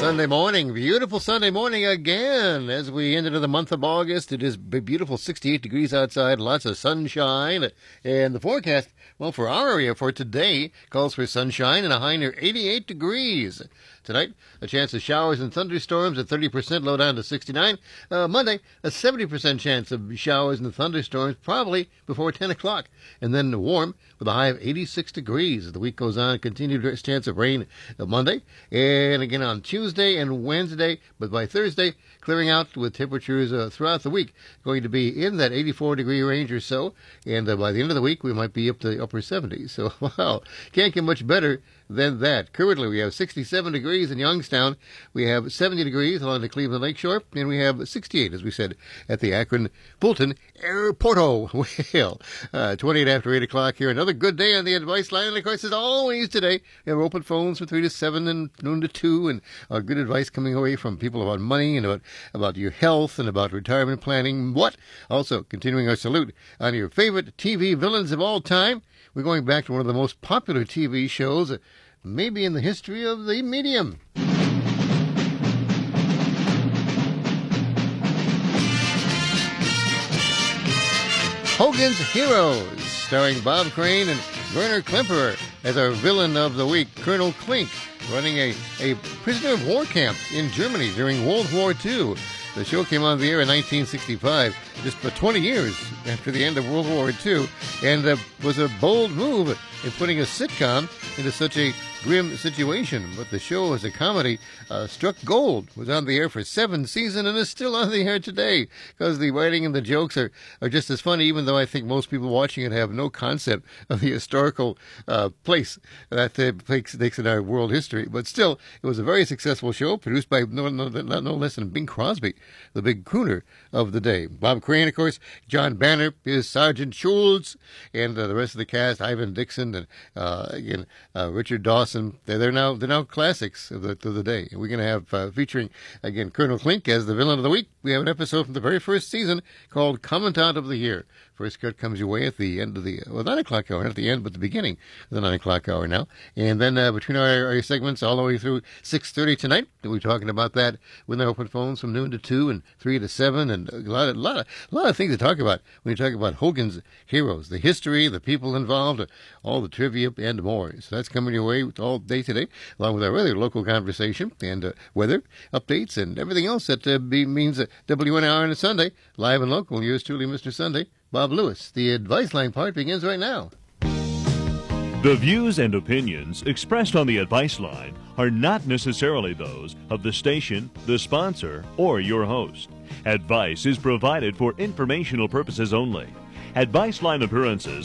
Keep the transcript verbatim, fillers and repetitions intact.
Sunday morning, beautiful Sunday morning again. As we end into the month of August, it is b- beautiful sixty-eight degrees outside, lots of sunshine. And the forecast, well, for our area for today, calls for sunshine and a high near eighty-eight degrees. Tonight, a chance of showers and thunderstorms at thirty percent, low down to sixty-nine. Uh, Monday, a seventy percent chance of showers and thunderstorms, probably before ten o'clock. And then warm with a high of eighty-six degrees. As the week goes on, continued chance of rain Monday. And again on Tuesday and Wednesday. But by Thursday, clearing out with temperatures uh, throughout the week. Going to be in that eighty-four degree range or so. And uh, by the end of the week, we might be up to the upper seventies. So, wow, can't get much better than that. Currently, we have sixty-seven degrees in Youngstown. We have seventy degrees along the Cleveland Lakeshore. And we have sixty-eight, as we said, at the Akron Fulton Airporto. Well, uh, twenty-eight after eight o'clock here. Another good day on the advice line. And of course, as always today, we have open phones from three to seven and noon to two. And uh, good advice coming away from people about money and about, about your health and about retirement planning. What? Also, continuing our salute on your favorite T V villains of all time. We're going back to one of the most popular T V shows, uh, maybe in the history of the medium. Hogan's Heroes, starring Bob Crane and Werner Klemperer as our villain of the week, Colonel Klink, running a, a prisoner of war camp in Germany during World War Two. The show came on the air in nineteen sixty-five, just for twenty years after the end of World War Two, and uh, was a bold move in putting a sitcom into such a grim situation. But the show, as a comedy, uh, struck gold, was on the air for seven seasons, and is still on the air today, because the writing and the jokes are, are just as funny, even though I think most people watching it have no concept of the historical uh, place that uh, takes, takes in our world history. But still, it was a very successful show, produced by no, no, no, no less than Bing Crosby, the big crooner of the day. Bob Crane, of course, John Banner is Sergeant Schultz, and uh, the rest of the cast, Ivan Dixon, and uh, again, uh, Richard Dawson. They're, they're now they're now classics of the, of the day. We're going to have uh, featuring, again, Colonel Klink as the villain of the week. We have an episode from the very first season called Commandant of the Year. First cut comes your way at the end of the, well, nine o'clock hour, not at the end, but the beginning of the nine o'clock hour now. And then uh, between our, our segments all the way through six thirty tonight, we'll be talking about that with our open phones from noon to two and three to seven, and a lot of, lot of, a lot of things to talk about when you talk about Hogan's Heroes, the history, the people involved, all the trivia, and more. So that's coming your way all day today, along with our other local conversation and uh, weather updates and everything else that uh, be, means uh, W N R on a Sunday, live and local. Yours truly, Mister Sunday, Bob Lewis. The advice line part begins right now. The views and opinions expressed on the advice line are not necessarily those of the station, the sponsor, or your host. Advice is provided for informational purposes only. Advice line appearances